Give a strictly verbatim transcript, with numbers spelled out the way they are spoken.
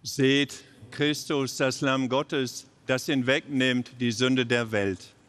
Seht Christus, das Lamm Gottes, das hinwegnimmt die Sünde der Welt.